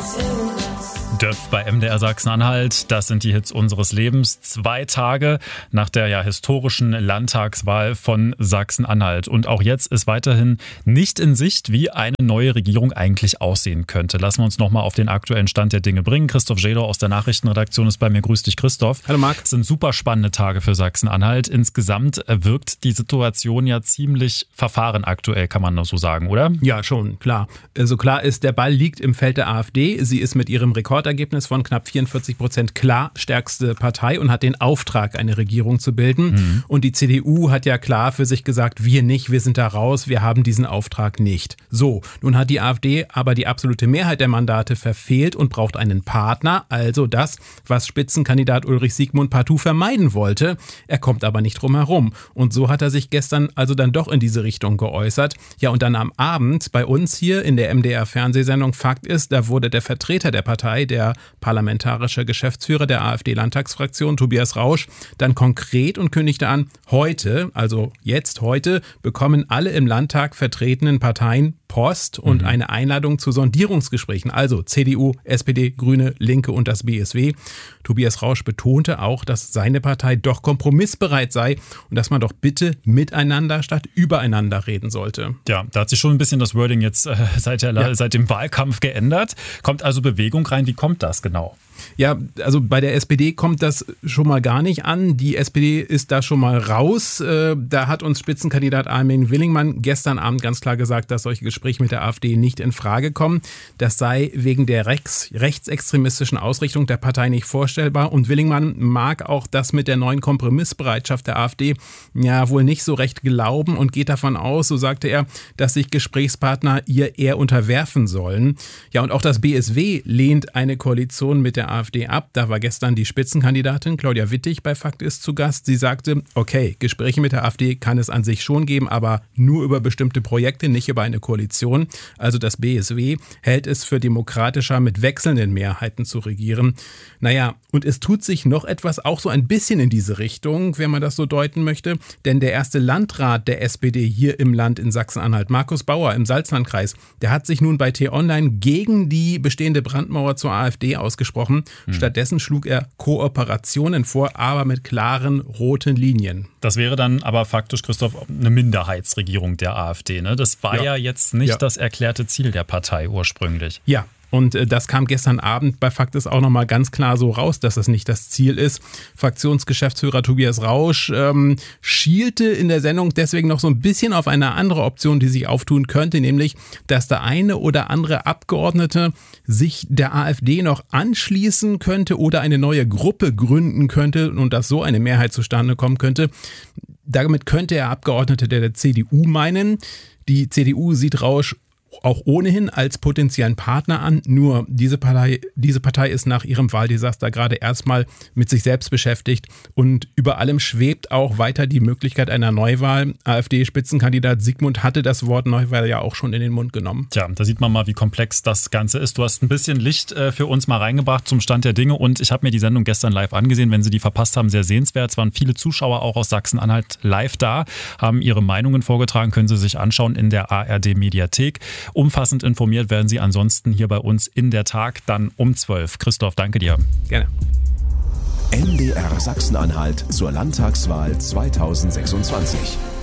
Döff bei MDR Sachsen-Anhalt, das sind die Hits unseres Lebens. 2 Tage nach der historischen Landtagswahl von Sachsen-Anhalt. Und auch jetzt ist weiterhin nicht in Sicht, wie eine neue Regierung eigentlich aussehen könnte. Lassen wir uns nochmal auf den aktuellen Stand der Dinge bringen. Christoph Schäder aus der Nachrichtenredaktion ist bei mir. Grüß dich, Christoph. Hallo Marc. Es sind super spannende Tage für Sachsen-Anhalt. Insgesamt wirkt die Situation ja ziemlich verfahren aktuell, kann man noch so sagen, oder? Ja, schon, klar. Also klar ist, der Ball liegt im Feld der AfD. Sie ist mit ihrem Rekordergebnis von knapp 44% klar stärkste Partei und hat den Auftrag, eine Regierung zu bilden. Und die CDU hat ja klar für sich gesagt, wir nicht, wir sind da raus, wir haben diesen Auftrag nicht. So, nun hat die AfD aber die absolute Mehrheit der Mandate verfehlt und braucht einen Partner, also das, was Spitzenkandidat Ulrich Siegmund partout vermeiden wollte. Er kommt aber nicht drum herum. Und so hat er sich gestern also dann doch in diese Richtung geäußert. Ja, und dann am Abend bei uns hier in der MDR-Fernsehsendung Fakt ist, da wurde der Vertreter der Partei, der parlamentarische Geschäftsführer der AfD-Landtagsfraktion, Tobias Rausch, dann konkret und kündigte an, heute, also jetzt heute, bekommen alle im Landtag vertretenen Parteien Post und eine Einladung zu Sondierungsgesprächen, also CDU, SPD, Grüne, Linke und das BSW. Tobias Rausch betonte auch, dass seine Partei doch kompromissbereit sei und dass man doch bitte miteinander statt übereinander reden sollte. Ja, da hat sich schon ein bisschen das Wording jetzt seit dem Wahlkampf geändert. Kommt also Bewegung rein. Wie kommt das genau? Ja, also bei der SPD kommt das schon mal gar nicht an. Die SPD ist da schon mal raus. Da hat uns Spitzenkandidat Armin Willingmann gestern Abend ganz klar gesagt, dass solche Gespräche mit der AfD nicht in Frage kommen. Das sei wegen der rechtsextremistischen Ausrichtung der Partei nicht vorstellbar. Und Willingmann mag auch das mit der neuen Kompromissbereitschaft der AfD ja wohl nicht so recht glauben und geht davon aus, so sagte er, dass sich Gesprächspartner ihr eher unterwerfen sollen. Ja, und auch das BSW lehnt eine Koalition mit der AfD ab. Da war gestern die Spitzenkandidatin Claudia Wittig bei Fakt ist zu Gast. Sie sagte, okay, Gespräche mit der AfD kann es an sich schon geben, aber nur über bestimmte Projekte, nicht über eine Koalition. Also das BSW hält es für demokratischer, mit wechselnden Mehrheiten zu regieren. Naja, und es tut sich noch etwas auch so ein bisschen in diese Richtung, wenn man das so deuten möchte. Denn der erste Landrat der SPD hier im Land in Sachsen-Anhalt, Markus Bauer im Salzlandkreis, der hat sich nun bei T-Online gegen die bestehende Brandmauer zur AfD ausgesprochen. Stattdessen schlug er Kooperationen vor, aber mit klaren roten Linien. Das wäre dann aber faktisch, Christoph, eine Minderheitsregierung der AfD, ne? Das war ja jetzt nicht das erklärte Ziel der Partei ursprünglich. Ja. Und das kam gestern Abend bei Fakt ist auch nochmal ganz klar so raus, dass das nicht das Ziel ist. Fraktionsgeschäftsführer Tobias Rausch schielte in der Sendung deswegen noch so ein bisschen auf eine andere Option, die sich auftun könnte, nämlich, dass der eine oder andere Abgeordnete sich der AfD noch anschließen könnte oder eine neue Gruppe gründen könnte und dass so eine Mehrheit zustande kommen könnte. Damit könnte er Abgeordnete der CDU meinen. Die CDU sieht Rausch auch ohnehin als potenziellen Partner an. Nur diese Partei ist nach ihrem Wahldesaster gerade erstmal mit sich selbst beschäftigt und über allem schwebt auch weiter die Möglichkeit einer Neuwahl. AfD-Spitzenkandidat Siegmund hatte das Wort Neuwahl ja auch schon in den Mund genommen. Tja, da sieht man mal, wie komplex das Ganze ist. Du hast ein bisschen Licht für uns mal reingebracht zum Stand der Dinge und ich habe mir die Sendung gestern live angesehen. Wenn Sie die verpasst haben, sehr sehenswert. Es waren viele Zuschauer auch aus Sachsen-Anhalt live da, haben ihre Meinungen vorgetragen, können Sie sich anschauen in der ARD-Mediathek. Umfassend informiert werden Sie ansonsten hier bei uns in der Tag, dann um 12. Christoph, danke dir. Gerne. MDR Sachsen-Anhalt zur Landtagswahl 2026.